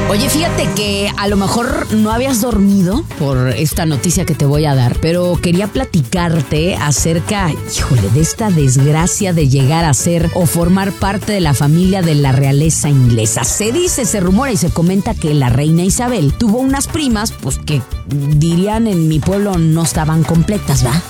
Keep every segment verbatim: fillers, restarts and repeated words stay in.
Oye, fíjate que a lo mejor no habías dormido por esta noticia que te voy a dar, pero quería platicarte acerca, híjole, de esta desgracia de llegar a ser o formar parte de la familia de la realeza inglesa. Se dice, se rumora y se comenta que la reina Isabel tuvo unas primas, pues que dirían en mi pueblo no estaban completas, ¿va?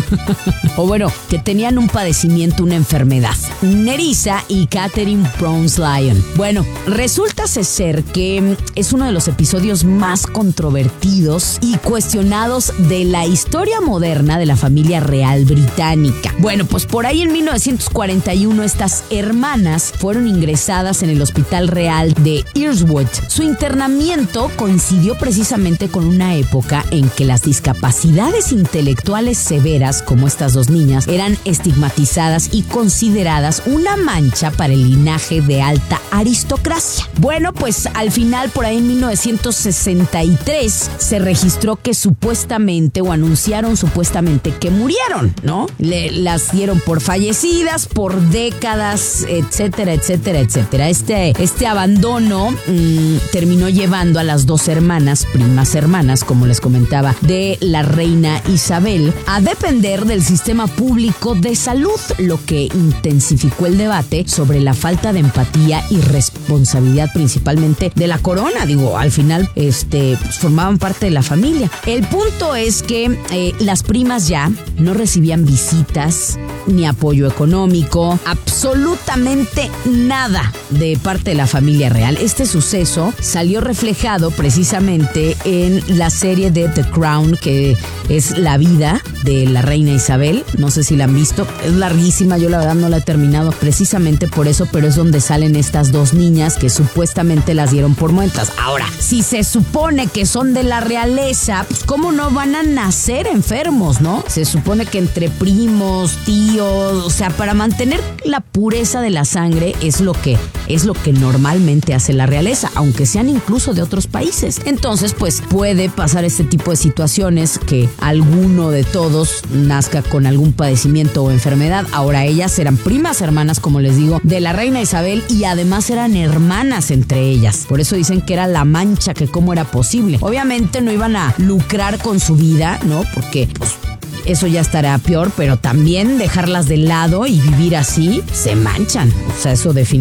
O bueno, que tenían un padecimiento, una enfermedad. Nerissa y Catherine Browne-Lyon. Bueno, resulta ser que es uno de los episodios más controvertidos y cuestionados de la historia moderna de la familia real británica. Bueno, pues por ahí en mil novecientos cuarenta y uno estas hermanas fueron ingresadas en el Hospital Real de Earswood. Su internamiento coincidió precisamente con una época en que las discapacidades intelectuales severas como estas dos niñas eran estigmatizadas y consideradas una mancha para el linaje de alta aristocracia. Bueno, pues al final, por ahí en mil novecientos sesenta y tres, se registró que supuestamente, o anunciaron supuestamente que murieron, ¿no? Le, las dieron por fallecidas, por décadas, etcétera, etcétera, etcétera. Este, este abandono mmm, terminó llevando a las dos hermanas, primas hermanas, como les comentaba, de la reina Isabel, a depender del sistema público de salud, lo que intensificó el debate sobre la falta de empatía y responsabilidad principalmente de la corona. Digo, al final este, pues, formaban parte de la familia. El punto es que eh, las primas ya no recibían visitas ni apoyo económico, absolutamente nada de parte de la familia real. Este suceso salió reflejado precisamente en la serie de The Crown, que es la vida de la reina Isabel. No sé si la han visto, es larguísima, yo la verdad no la he terminado precisamente por eso, pero es donde salen estas dos niñas que supuestamente las dieron por muertas. Ahora, si se supone que son de la realeza, pues ¿cómo no van a nacer enfermos, no? Se supone que entre primos, tíos, o sea, para mantener la pureza de la sangre es lo que es lo que normalmente hace la realeza, aunque sean incluso de otros países. Entonces, pues puede pasar este tipo de situaciones, que alguno de todos nazca con algún padecimiento o enfermedad. Ahora, ellas eran primas hermanas, como les digo, de la reina Isabel, y además eran hermanas entre ellas. Por eso dicen que era la mancha, que cómo era posible. Obviamente no iban a lucrar con su vida, ¿no? Porque, pues, eso ya estará peor, pero también dejarlas de lado y vivir así, se manchan. O sea, eso definitivamente.